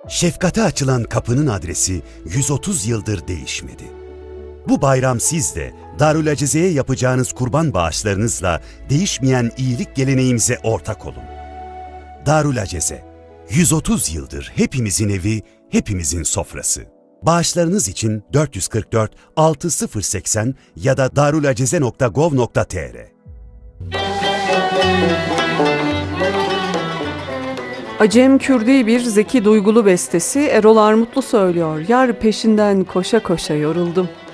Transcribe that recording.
Şefkate açılan kapının adresi 130 yıldır değişmedi. Bu bayram siz de Darül Acize'ye yapacağınız kurban bağışlarınızla değişmeyen iyilik geleneğimize ortak olun. Darül Acize, 130 yıldır hepimizin evi, hepimizin sofrası. Bağışlarınız için 444 6080 ya da darulacize.gov.tr. Acem Kürdi bir Zeki Duygulu bestesi Erol Armutlu söylüyor. Yar peşinden koşa koşa yoruldum.